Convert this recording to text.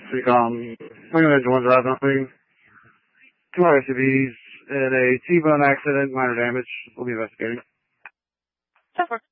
Lincoln Engine 1 drive, nothing. 2 ICBs in a T-bone accident, minor damage. We'll be investigating. So far.